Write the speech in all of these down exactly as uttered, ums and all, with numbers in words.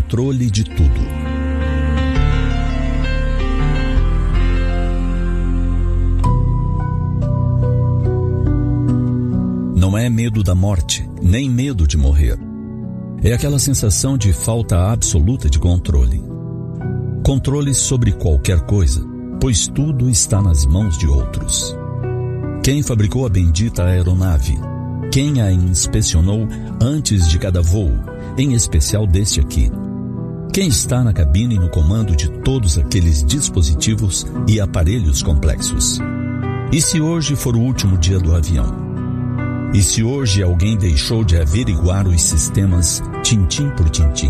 controle de tudo. Não é medo da morte, nem medo de morrer. É aquela sensação de falta absoluta de controle. Controle sobre qualquer coisa, pois tudo está nas mãos de outros. Quem fabricou a bendita aeronave? Quem a inspecionou antes de cada voo, em especial deste aqui? Quem está na cabine no comando de todos aqueles dispositivos e aparelhos complexos? E se hoje for o último dia do avião? E se hoje alguém deixou de averiguar os sistemas tintim por tintim?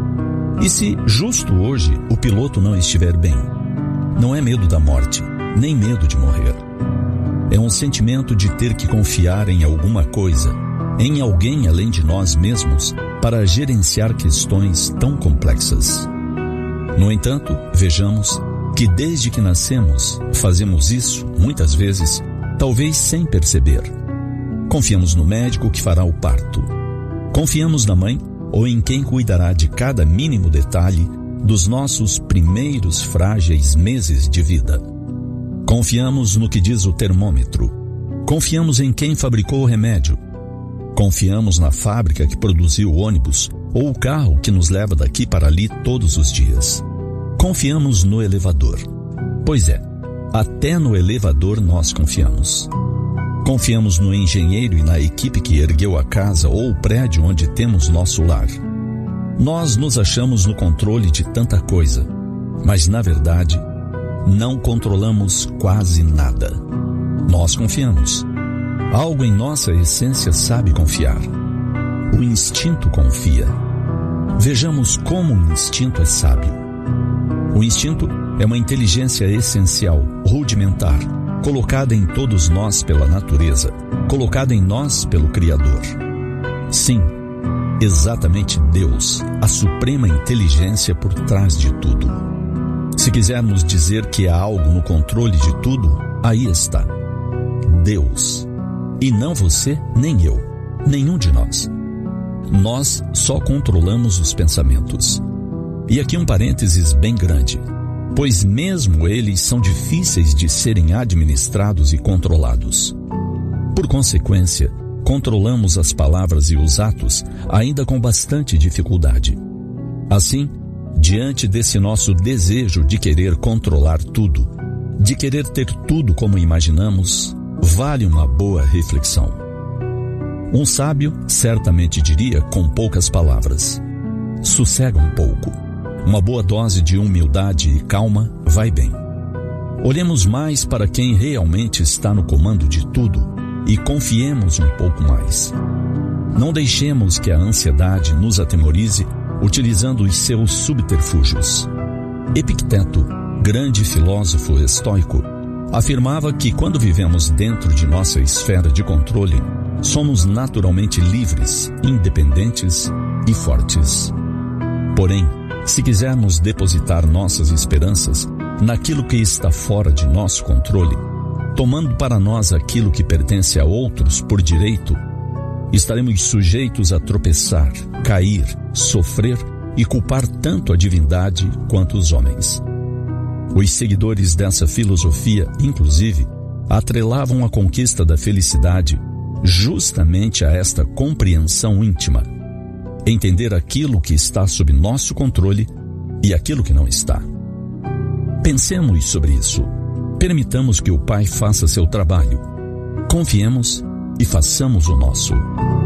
E se justo hoje o piloto não estiver bem? Não é medo da morte, nem medo de morrer. É um sentimento de ter que confiar em alguma coisa, em alguém além de nós mesmos, para gerenciar questões tão complexas. No entanto, vejamos que desde que nascemos, fazemos isso, muitas vezes, talvez sem perceber. Confiamos no médico que fará o parto. Confiamos na mãe ou em quem cuidará de cada mínimo detalhe dos nossos primeiros frágeis meses de vida. Confiamos no que diz o termômetro. Confiamos em quem fabricou o remédio. Confiamos na fábrica que produziu o ônibus ou o carro que nos leva daqui para ali todos os dias. Confiamos no elevador. Pois é, até no elevador nós confiamos. Confiamos no engenheiro e na equipe que ergueu a casa ou o prédio onde temos nosso lar. Nós nos achamos no controle de tanta coisa, mas na verdade, não controlamos quase nada. Nós confiamos. Algo em nossa essência sabe confiar. O instinto confia. Vejamos como o instinto é sábio. O instinto é uma inteligência essencial, rudimentar, colocada em todos nós pela natureza, colocada em nós pelo Criador. Sim, exatamente Deus, a suprema inteligência por trás de tudo. Se quisermos dizer que há algo no controle de tudo, aí está. Deus. E não você, nem eu, nenhum de nós. Nós só controlamos os pensamentos. E aqui um parênteses bem grande. Pois mesmo eles são difíceis de serem administrados e controlados. Por consequência, controlamos as palavras e os atos ainda com bastante dificuldade. Assim, diante desse nosso desejo de querer controlar tudo, de querer ter tudo como imaginamos, vale uma boa reflexão. Um sábio certamente diria com poucas palavras: sossega um pouco. Uma boa dose de humildade e calma vai bem. Olhemos mais para quem realmente está no comando de tudo e confiemos um pouco mais. Não deixemos que a ansiedade nos atemorize utilizando os seus subterfúgios. Epicteto, grande filósofo estoico, afirmava que quando vivemos dentro de nossa esfera de controle, somos naturalmente livres, independentes e fortes. Porém, se quisermos depositar nossas esperanças naquilo que está fora de nosso controle, tomando para nós aquilo que pertence a outros por direito, estaremos sujeitos a tropeçar, cair, sofrer e culpar tanto a divindade quanto os homens. Os seguidores dessa filosofia, inclusive, atrelavam a conquista da felicidade justamente a esta compreensão íntima. Entender aquilo que está sob nosso controle e aquilo que não está. Pensemos sobre isso. Permitamos que o Pai faça seu trabalho. Confiemos e façamos o nosso.